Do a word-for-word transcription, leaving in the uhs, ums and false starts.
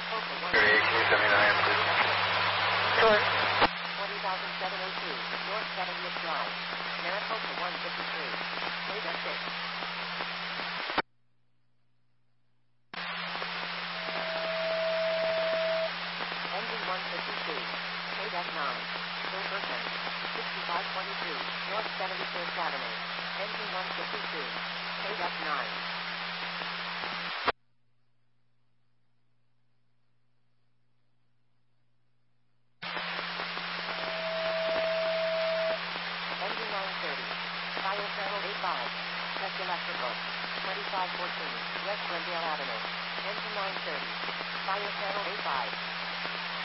thirty-eight, can you send me the name, please? Sure. twenty thousand seven hundred two, North seventieth Drive, Maricopa one fifty-three, Beta six. Engine one fifty-two, Beta nine, Silverton, sixty-five twenty-two, North seventy-first Avenue, Engine one fifty-two, Beta nine. Engine nine thirty, Fire Channel eighty-five, Tech Electrical, twenty-five fourteen, West Glendale Avenue, Engine nine thirty, Fire Channel eighty-five.